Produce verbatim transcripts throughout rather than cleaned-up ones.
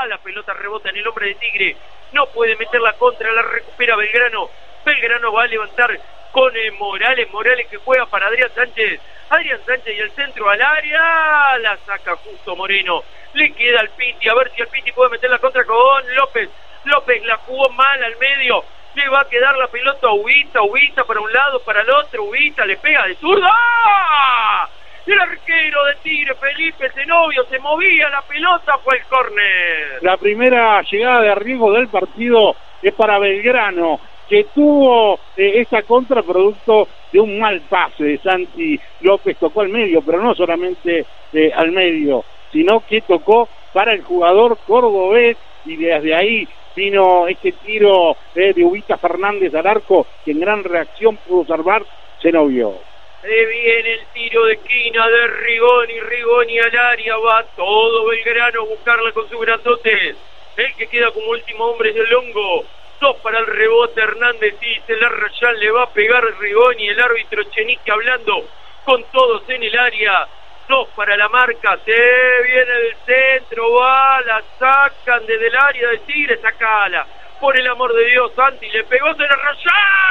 la pelota rebota en el hombre de Tigre, no puede meter la contra, la recupera Belgrano, Belgrano va a levantar con eh, Morales, Morales que juega para Adrián Sánchez, Adrián Sánchez y el centro al área, la saca justo Moreno, le queda al Piti, a ver si el Piti puede meter la contra con López, López la jugó mal al medio, le va a quedar la pelota a Ubita, Ubita para un lado, para el otro, Ubita le pega de zurda, ¡ah! El arquero de Tigre, Felipe Zenobio, se movía la pelota, fue el córner. La primera llegada de riesgo del partido es para Belgrano, que tuvo eh, esta contra producto de un mal pase de Santi López, tocó al medio, pero no solamente eh, al medio, sino que tocó para el jugador cordobés, y desde ahí vino este tiro eh, de Ubita Fernández al arco, que en gran reacción pudo salvar Zenobio. Se viene el tiro de esquina de Rigoni, Rigoni al área, va todo Belgrano a buscarla con sus grandotes, el que queda como último hombre es el Hongo, dos para el rebote, Hernández y Celarrayán le va a pegar Rigoni, el árbitro Chenique hablando con todos en el área, dos para la marca, se viene del centro, va, la sacan desde el área de Tigre, sacala, por el amor de Dios, Santi le pegó Celarrayán,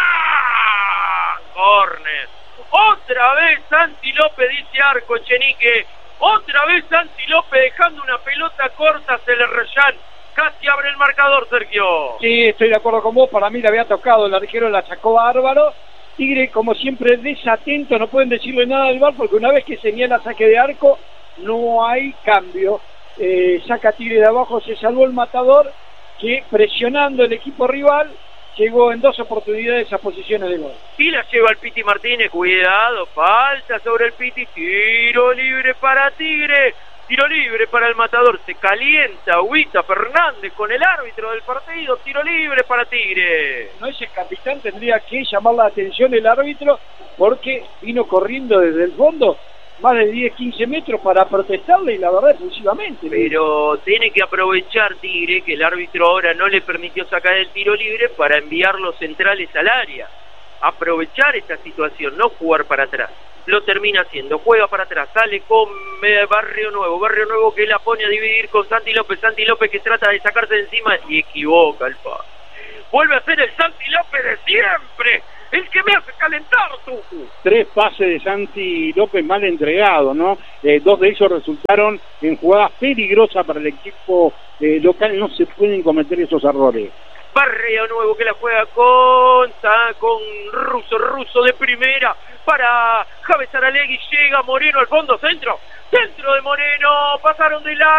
córner. Otra vez Santi López, dice Arco Chenique, otra vez Santi López dejando una pelota corta a Celarrayán, casi abre el marcador, Sergio. Sí, estoy de acuerdo con vos, para mí le había tocado, el arquero la sacó bárbaro, Tigre como siempre desatento, no pueden decirle nada del V A R porque una vez que señala saque de arco, no hay cambio, eh, saca Tigre de abajo, se salvó el matador, que presionando el equipo rival, llegó en dos oportunidades a posiciones de gol. Y la lleva el Piti Martínez, cuidado, falta sobre el Piti, tiro libre para Tigre, tiro libre para el matador, se calienta Ubita Fernández con el árbitro del partido, tiro libre para Tigre. No, ese capitán tendría que llamar la atención el árbitro, porque vino corriendo desde el fondo más de diez, quince metros para protestarle, y la verdad exclusivamente. Pero tiene que aprovechar Tigre, que el árbitro ahora no le permitió sacar el tiro libre, para enviar los centrales al área. Aprovechar esta situación, no jugar para atrás. Lo termina haciendo, juega para atrás, sale con eh, Barrio Nuevo, Barrio Nuevo que la pone a dividir con Santi López, Santi López que trata de sacarse de encima y equivoca el pase. Vuelve a ser el Santi López de siempre, el que me hace calentar, Tucu. Tres pases de Santi López mal entregados, ¿no? Eh, dos de ellos resultaron en jugadas peligrosas para el equipo eh, local, no se pueden cometer esos errores. Barrio Nuevo que la juega con, con Russo, Russo de primera para Javes Aralegui, llega Moreno al fondo, centro, centro de Moreno, pasaron de la